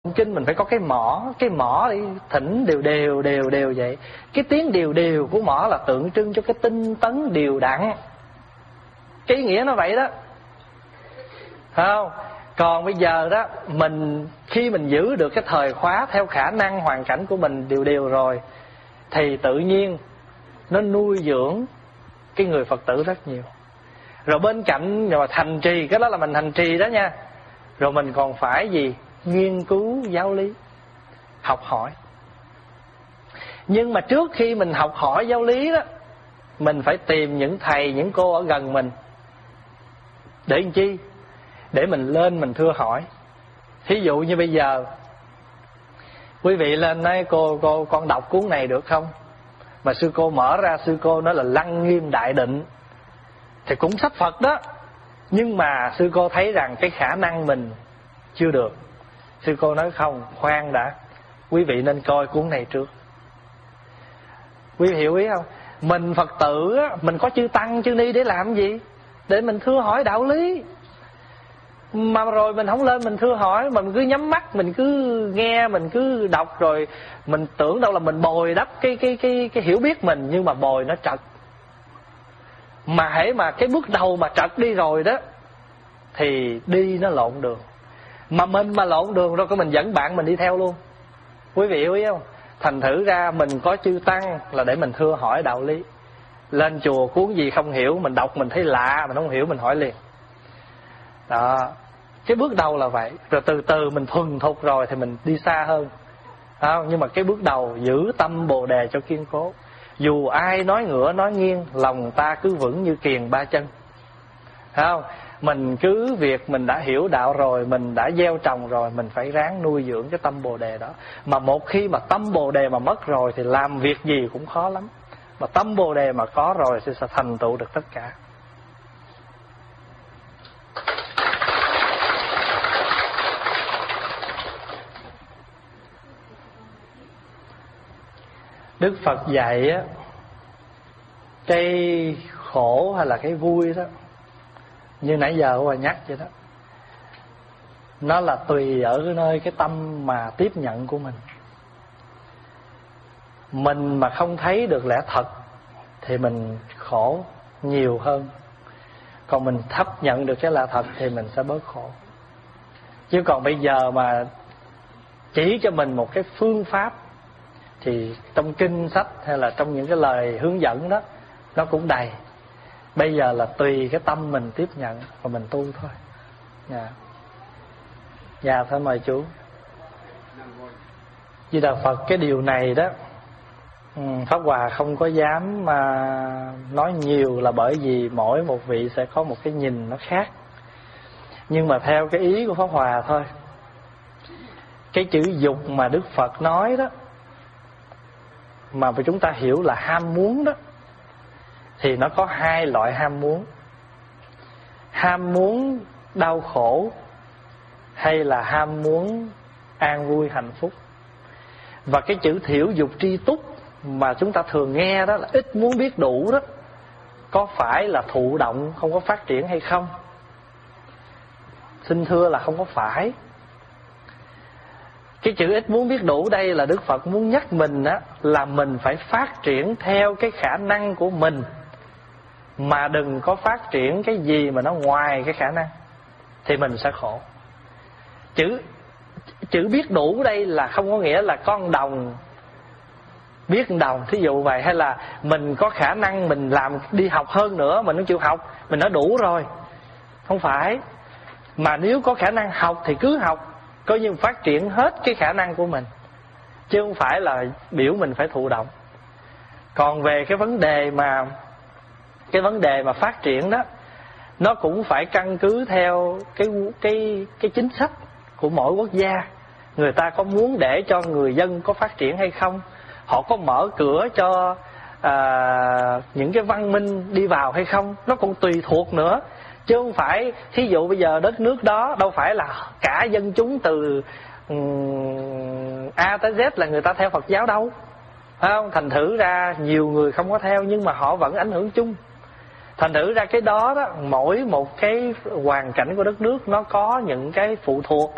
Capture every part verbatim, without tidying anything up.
kinh mình phải có cái mõ, cái mõ để thỉnh đều đều đều đều vậy. Cái tiếng đều đều của mõ là tượng trưng cho cái tinh tấn đều đặn. Cái ý nghĩa nó vậy đó, phải không? Còn bây giờ đó, mình khi mình giữ được cái thời khóa theo khả năng hoàn cảnh của mình đều đều rồi, thì tự nhiên nó nuôi dưỡng cái người Phật tử rất nhiều. Rồi bên cạnh rồi thành trì, cái đó là mình thành trì đó nha. Rồi mình còn phải gì? Nghiên cứu giáo lý, học hỏi. Nhưng mà trước khi mình học hỏi giáo lý đó, mình phải tìm những thầy, những cô ở gần mình. Để làm chi? Để mình lên mình thưa hỏi. Thí dụ như bây giờ quý vị lên nói cô, cô con đọc cuốn này được không? Mà sư cô mở ra, sư cô nói là Lăng Nghiêm Đại Định, thì cũng sách Phật đó, nhưng mà sư cô thấy rằng cái khả năng mình chưa được. Sư cô nói không, khoan đã, quý vị nên coi cuốn này trước. Quý vị hiểu ý không? Mình Phật tử á, mình có chư tăng chư ni để làm gì? Để mình thưa hỏi đạo lý. Mà rồi mình không lên mình thưa hỏi, mà mình cứ nhắm mắt, mình cứ nghe, mình cứ đọc, rồi mình tưởng đâu là mình bồi đắp cái cái cái cái hiểu biết mình, nhưng mà bồi nó trật. Mà hễ mà cái bước đầu mà trật đi rồi đó, thì đi nó lộn đường. Mà mình mà lộn đường rồi, có mình dẫn bạn mình đi theo luôn. Quý vị hiểu ý không? Thành thử ra mình có chư tăng là để mình thưa hỏi đạo lý. Lên chùa cuốn gì không hiểu, mình đọc mình thấy lạ, mình không hiểu mình hỏi liền. Đó, cái bước đầu là vậy. Rồi từ từ mình thuần thục rồi thì mình đi xa hơn. Không? Nhưng mà cái bước đầu giữ tâm Bồ Đề cho kiên cố. Dù ai nói ngửa nói nghiêng, lòng ta cứ vững như kiềng ba chân. Không? Mình cứ việc mình đã hiểu đạo rồi, mình đã gieo trồng rồi, mình phải ráng nuôi dưỡng cái tâm Bồ Đề đó. Mà một khi mà tâm Bồ Đề mà mất rồi thì làm việc gì cũng khó lắm. Mà tâm Bồ Đề mà có rồi thì sẽ thành tựu được tất cả. Đức Phật dạy á, cái khổ hay là cái vui đó, như nãy giờ Hòa nhắc vậy đó, nó là tùy ở cái nơi cái tâm mà tiếp nhận của mình. Mình mà không thấy được lẽ thật thì mình khổ nhiều hơn. Còn mình thấp nhận được cái lẽ thật thì mình sẽ bớt khổ. Chứ còn bây giờ mà chỉ cho mình một cái phương pháp, thì trong kinh sách hay là trong những cái lời hướng dẫn đó, nó cũng đầy. Bây giờ là tùy cái tâm mình tiếp nhận và mình tu thôi. Dạ, dạ thôi mời chú. Di Đà Phật, cái điều này đó, Pháp Hòa không có dám mà nói nhiều, là bởi vì mỗi một vị sẽ có một cái nhìn nó khác. Nhưng mà theo cái ý của Pháp Hòa thôi. Cái chữ dục mà Đức Phật nói đó, mà chúng ta hiểu là ham muốn đó, thì nó có hai loại ham muốn. Ham muốn đau khổ hay là ham muốn an vui hạnh phúc. Và cái chữ thiểu dục tri túc mà chúng ta thường nghe đó là ít muốn biết đủ đó, có phải là thụ động không có phát triển hay không? Xin thưa là không có phải. Cái chữ ít muốn biết đủ đây là Đức Phật muốn nhắc mình á, là mình phải phát triển theo cái khả năng của mình, mà đừng có phát triển cái gì mà nó ngoài cái khả năng, thì mình sẽ khổ. Chữ chữ biết đủ đây là không có nghĩa là con đồng biết đồng, thí dụ vậy, hay là mình có khả năng mình làm đi học hơn nữa, mình không chịu học, mình nói đủ rồi. Không phải. Mà nếu có khả năng học thì cứ học, coi như phát triển hết cái khả năng của mình, chứ không phải là biểu mình phải thụ động. Còn về cái vấn đề mà cái vấn đề mà phát triển đó, nó cũng phải căn cứ theo cái cái cái chính sách của mỗi quốc gia. Người ta có muốn để cho người dân có phát triển hay không? Họ có mở cửa cho à, những cái văn minh đi vào hay không? Nó cũng tùy thuộc nữa. Chứ không phải, thí dụ bây giờ đất nước đó đâu phải là cả dân chúng từ um, A tới Z là người ta theo Phật giáo đâu, phải không? Thành thử ra nhiều người không có theo, nhưng mà họ vẫn ảnh hưởng chung. Thành thử ra cái đó đó, mỗi một cái hoàn cảnh của đất nước nó có những cái phụ thuộc.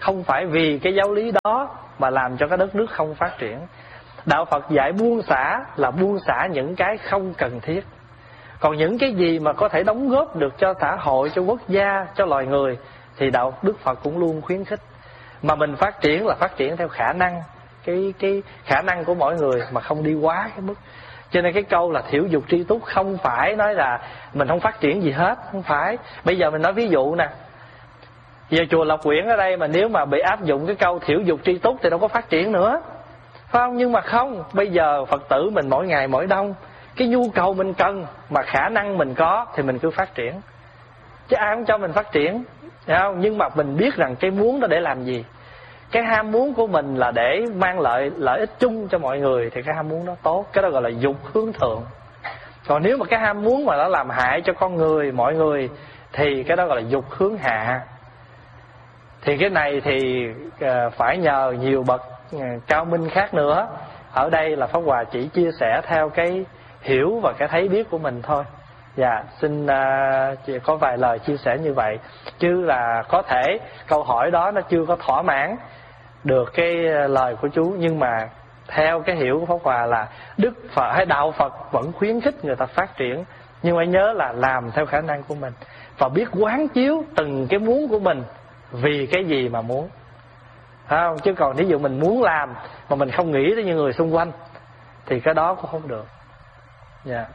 không phải vì cái giáo lý đó mà làm cho cái đất nước không phát triển. Đạo Phật dạy buông xả là buông xả những cái không cần thiết. Còn những cái gì mà có thể đóng góp được cho xã hội, cho quốc gia, cho loài người thì đạo Đức Phật cũng luôn khuyến khích. Mà mình phát triển là phát triển theo khả năng, cái cái khả năng của mỗi người mà không đi quá cái mức. Cho nên cái câu là thiểu dục tri túc không phải nói là mình không phát triển gì hết, không phải. Bây giờ mình nói ví dụ nè, giờ chùa Lộc Quyển ở đây mà nếu mà bị áp dụng cái câu thiểu dục tri túc thì đâu có phát triển nữa, phải không? Nhưng mà không, bây giờ Phật tử mình mỗi ngày mỗi đông, cái nhu cầu mình cần mà khả năng mình có thì mình cứ phát triển, chứ ai không cho mình phát triển, hiểu không? Nhưng mà mình biết rằng cái muốn đó để làm gì. Cái ham muốn của mình là để mang lợi lợi ích chung cho mọi người thì cái ham muốn đó tốt, cái đó gọi là dục hướng thượng. Còn nếu mà cái ham muốn mà nó làm hại cho con người, mọi người thì cái đó gọi là dục hướng hạ. Thì cái này thì phải nhờ nhiều bậc cao minh khác nữa. Ở đây là Pháp Hòa chỉ chia sẻ theo cái hiểu và cái thấy biết của mình thôi. Dạ, xin uh, chỉ có vài lời chia sẻ như vậy. Chứ là có thể câu hỏi đó nó chưa có thỏa mãn được cái lời của chú. Nhưng mà theo cái hiểu của Pháp Hòa là Đức Phật hay Đạo Phật vẫn khuyến khích người ta phát triển, nhưng mà nhớ là làm theo khả năng của mình, và biết quán chiếu từng cái muốn của mình vì cái gì mà muốn, phải không? Chứ còn ví dụ mình muốn làm mà mình không nghĩ tới những người xung quanh thì cái đó cũng không được. Dạ yeah.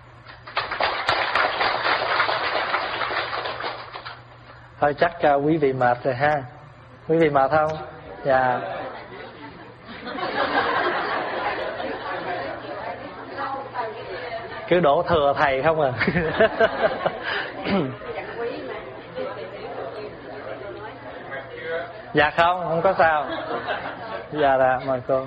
Thôi chắc uh, quý vị mệt rồi ha. Quý vị mệt không? Dạ. Cứ đổ thừa thầy không à. Dạ không, không có sao. Dạ là mời cô.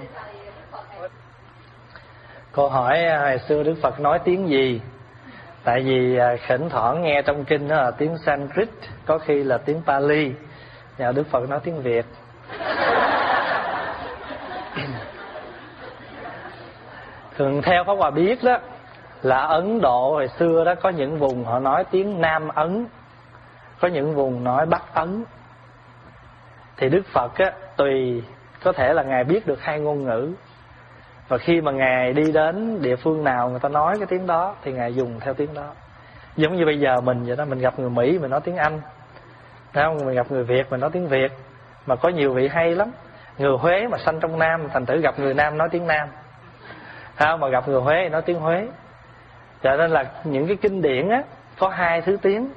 Cô hỏi hồi xưa Đức Phật nói tiếng gì? Tại vì thỉnh thoảng nghe trong kinh đó là tiếng Sanskrit, có khi là tiếng Pali. Nhà Đức Phật nói tiếng Việt. Thường theo Pháp Hòa biết đó là Ấn Độ hồi xưa đó có những vùng họ nói tiếng Nam Ấn, có những vùng nói Bắc Ấn. Thì Đức Phật á, tùy có thể là Ngài biết được hai ngôn ngữ, và khi mà Ngài đi đến địa phương nào người ta nói cái tiếng đó thì Ngài dùng theo tiếng đó. Giống như bây giờ mình vậy đó, mình gặp người Mỹ mình nói tiếng Anh, thấy không? Mình gặp người Việt mình nói tiếng Việt. Mà có nhiều vị hay lắm. Người Huế mà sanh trong Nam, thành thử gặp người Nam nói tiếng Nam, thấy không? Mà gặp người Huế nói tiếng Huế. Cho nên là những cái kinh điển á có hai thứ tiếng.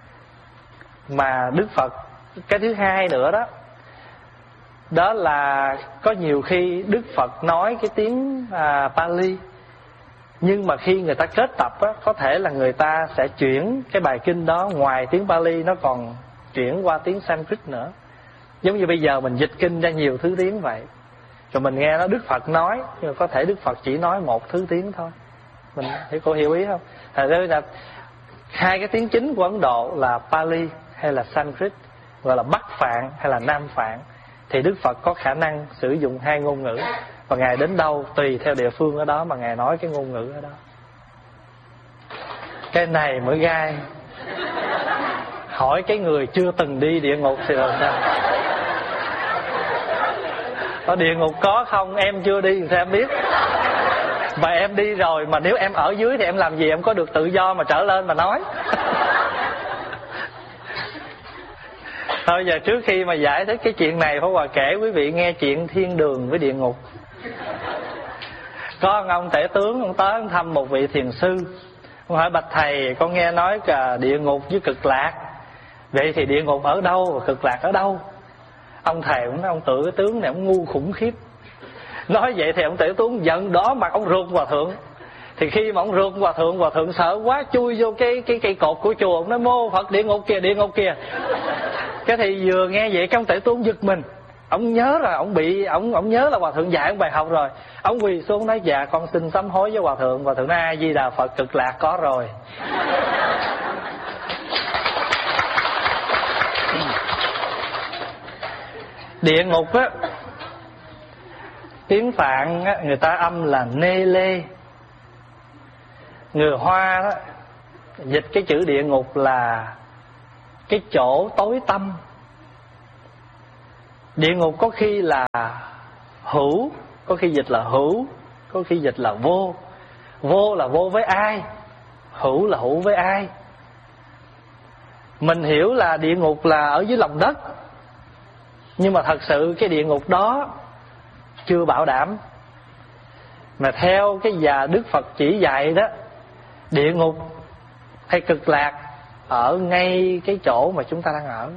Mà Đức Phật, cái thứ hai nữa đó, đó là có nhiều khi Đức Phật nói cái tiếng à, Pali, nhưng mà khi người ta kết tập á, có thể là người ta sẽ chuyển cái bài kinh đó, ngoài tiếng Pali nó còn chuyển qua tiếng Sanskrit nữa. Giống như bây giờ mình dịch kinh ra nhiều thứ tiếng vậy, rồi mình nghe nó Đức Phật nói, nhưng mà có thể Đức Phật chỉ nói một thứ tiếng thôi. Mình thấy cô hiểu ý không? Thật ra là hai cái tiếng chính của Ấn Độ là Pali hay là Sanskrit, gọi là Bắc Phạn hay là Nam Phạn. Thì Đức Phật có khả năng sử dụng hai ngôn ngữ, và Ngài đến đâu tùy theo địa phương ở đó mà Ngài nói cái ngôn ngữ ở đó. Cái này mới gai. Hỏi cái người chưa từng đi địa ngục thì làm sao? Ở địa ngục có không? Em chưa đi thì sao em biết? Và em đi rồi mà nếu em ở dưới thì em làm gì? Em có được tự do mà trở lên mà nói? Thôi giờ trước khi mà giải thích cái chuyện này, Pháp Hòa kể quý vị nghe chuyện thiên đường với địa ngục. Có ông, ông tể tướng, ông tới ông thăm một vị thiền sư. Ông hỏi: bạch thầy, con nghe nói cả địa ngục với cực lạc, vậy thì địa ngục ở đâu và cực lạc ở đâu? Ông thầy cũng nói: ông tự cái tướng này ông ngu khủng khiếp. Nói vậy thì ông tể tướng giận đỏ mặt, ông rượt hòa thượng. Thì khi mà ông rượt hòa thượng, hòa thượng sợ quá chui vô cái cái cây cột của chùa, ông nói: mô Phật địa ngục kìa, địa ngục kìa. Cái thì vừa nghe vậy cái ông tể tướng giật mình. Ông nhớ là ông bị ông ông nhớ là hòa thượng dạy ông bài học rồi. Ông quỳ xuống nói: dạ con xin sám hối với hòa thượng. Hòa thượng nói: A Di Đà Phật, cực lạc có rồi. Địa ngục á, tiếng Phạn á, người ta âm là nê lê. Người Hoa đó dịch cái chữ địa ngục là cái chỗ tối tăm. Địa ngục có khi là hữu, có khi dịch là hữu, có khi dịch là vô. Vô là vô với ai, hữu là hữu với ai. Mình hiểu là địa ngục là ở dưới lòng đất, nhưng mà thật sự cái địa ngục đó chưa bảo đảm. Mà theo cái nhà Đức Phật chỉ dạy đó, địa ngục hay cực lạc ở ngay cái chỗ mà chúng ta đang ở.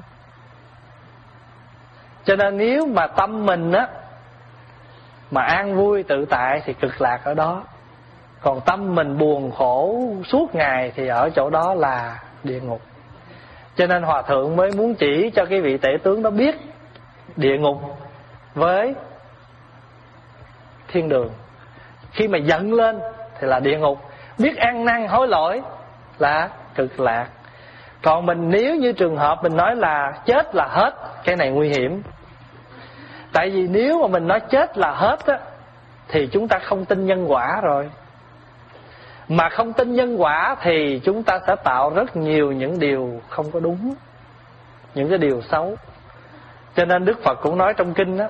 Cho nên nếu mà tâm mình á mà an vui tự tại thì cực lạc ở đó. Còn tâm mình buồn khổ suốt ngày thì ở chỗ đó là địa ngục. Cho nên Hòa Thượng mới muốn chỉ cho cái vị tể tướng đó biết địa ngục với thiên đường. Khi mà giận lên thì là địa ngục, biết ăn năn hối lỗi là cực lạc. Còn mình nếu như trường hợp mình nói là chết là hết, cái này nguy hiểm. Tại vì nếu mà mình nói chết là hết á, thì chúng ta không tin nhân quả rồi. Mà không tin nhân quả thì chúng ta sẽ tạo rất nhiều những điều không có đúng, những cái điều xấu. Cho nên Đức Phật cũng nói trong kinh đó,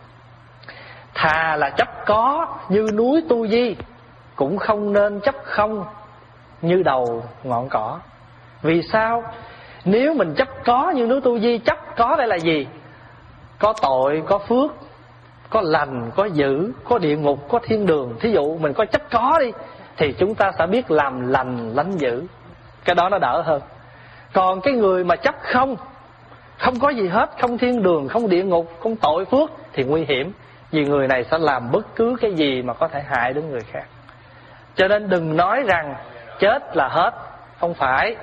thà là chấp có như núi Tu Di, cũng không nên chấp không như đầu ngọn cỏ. Vì sao? Nếu mình chấp có như núi Tu Di, chấp có đây là gì? Có tội, có phước, có lành, có dữ, có địa ngục, có thiên đường. Thí dụ mình có chấp có đi, thì chúng ta sẽ biết làm lành lánh dữ. Cái đó nó đỡ hơn. Còn cái người mà chấp không, không có gì hết, không thiên đường, không địa ngục, không tội phước, thì nguy hiểm. Vì người này sẽ làm bất cứ cái gì mà có thể hại đến người khác. Cho nên đừng nói rằng chết là hết. Không phải.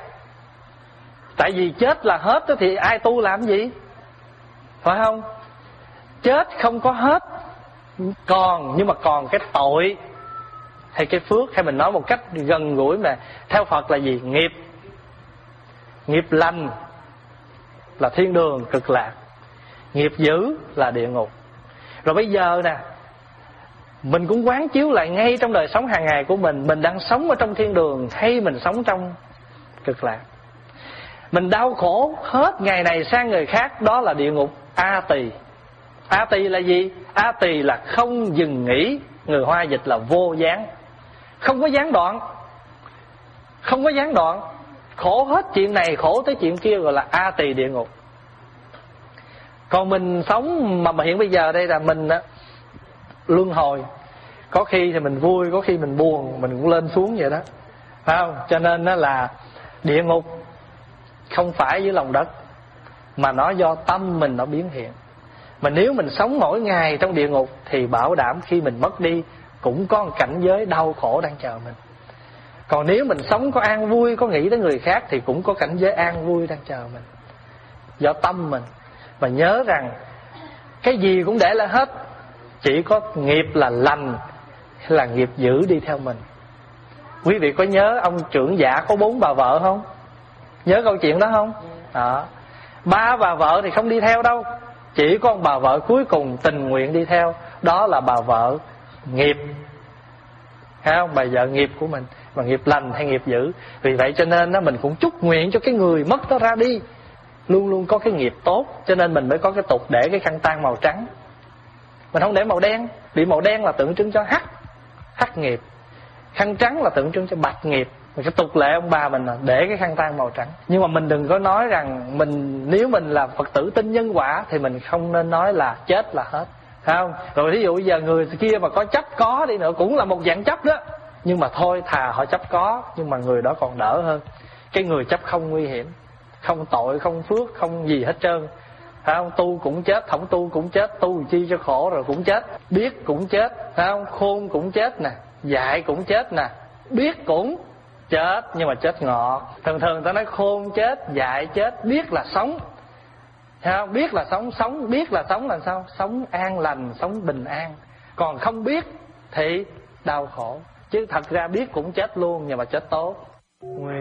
Tại vì chết là hết thì ai tu làm gì? Phải không? Chết không có hết, còn nhưng mà còn cái tội hay cái phước, hay mình nói một cách gần gũi mà theo Phật là gì? Nghiệp. Nghiệp lành là thiên đường cực lạc, nghiệp dữ là địa ngục. Rồi bây giờ nè, mình cũng quán chiếu lại ngay trong đời sống hàng ngày của mình, mình đang sống ở trong thiên đường hay mình sống trong cực lạc. Mình đau khổ hết ngày này sang ngày khác, đó là địa ngục A Tỳ. A Tỳ là gì? A Tỳ là không dừng nghỉ, người Hoa dịch là vô gián. Không có gián đoạn. Không có gián đoạn. Khổ hết chuyện này, khổ tới chuyện kia, gọi là A Tỳ địa ngục. Còn mình sống mà, mà hiện bây giờ đây là mình á, luân hồi. Có khi thì mình vui, có khi mình buồn, mình cũng lên xuống vậy đó, phải không? Cho nên đó là địa ngục không phải dưới lòng đất, mà nó do tâm mình nó biến hiện. Mà nếu mình sống mỗi ngày trong địa ngục thì bảo đảm khi mình mất đi cũng có một cảnh giới đau khổ đang chờ mình. Còn nếu mình sống có an vui, có nghĩ tới người khác thì cũng có cảnh giới an vui đang chờ mình, do tâm mình. Mà nhớ rằng cái gì cũng để lại hết, chỉ có nghiệp là lành hay là nghiệp dữ đi theo mình. Quý vị có nhớ ông trưởng giả có bốn bà vợ không? Nhớ câu chuyện đó không? Đó. Ba bà vợ thì không đi theo đâu, chỉ có bà vợ cuối cùng tình nguyện đi theo, đó là bà vợ nghiệp. Thấy không? Bà vợ nghiệp của mình, mà nghiệp lành hay nghiệp dữ. Vì vậy cho nên đó, mình cũng chúc nguyện cho cái người mất đó ra đi luôn luôn có cái nghiệp tốt. Cho nên mình mới có cái tục để cái khăn tang màu trắng, mình không để màu đen. Vì màu đen là tượng trưng cho hắc, hắc nghiệp. Khăn trắng là tượng trưng cho bạch nghiệp. Mà cái tục lệ ông bà mình là để cái khăn tang màu trắng. Nhưng mà mình đừng có nói rằng mình, nếu mình là Phật tử tin nhân quả thì mình không nên nói là chết là hết, phải không? Rồi ví dụ bây giờ người kia mà có chấp có đi nữa cũng là một dạng chấp đó, nhưng mà thôi thà họ chấp có, nhưng mà người đó còn đỡ hơn. Cái người chấp không nguy hiểm, không tội, không phước, không gì hết trơn, phải không? Tu cũng chết, không tu cũng chết, tu chi cho khổ rồi cũng chết, biết cũng chết, phải không? Khôn cũng chết nè, dạy cũng chết nè, biết cũng chết, nhưng mà chết ngọt. Thường thường ta nói khôn chết, dạy chết, biết là sống, thấy không? Biết là sống, sống biết là sống là sao? Sống an lành, sống bình an. Còn không biết thì đau khổ. Chứ thật ra biết cũng chết luôn, nhưng mà chết tốt.